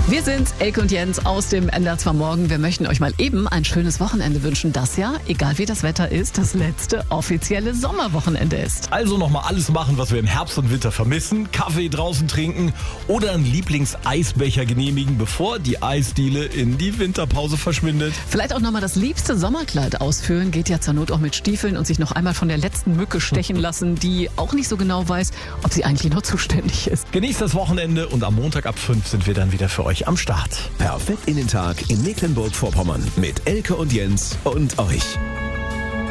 Wir sind Elke und Jens aus dem NDR 2 Morgen. Wir möchten euch mal eben ein schönes Wochenende wünschen, das ja, egal wie das Wetter ist, das letzte offizielle Sommerwochenende ist. Also nochmal alles machen, was wir im Herbst und Winter vermissen. Kaffee draußen trinken oder einen Lieblingseisbecher genehmigen, bevor die Eisdiele in die Winterpause verschwindet. Vielleicht auch nochmal das liebste Sommerkleid ausführen. Geht ja zur Not auch mit Stiefeln und sich noch einmal von der letzten Mücke stechen lassen, die auch nicht so genau weiß, ob sie eigentlich noch zuständig ist. Genießt das Wochenende und am Montag ab 5 sind wir dann wieder für euch am Start. Perfekt in den Tag in Mecklenburg-Vorpommern mit Elke und Jens und euch.